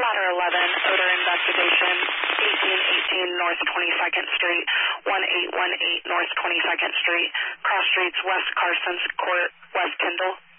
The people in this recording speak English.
Ladder 11, odor investigation, 1818 North 22nd Street, 1818 North 22nd Street, cross streets West Carson's Court, West Tyndall.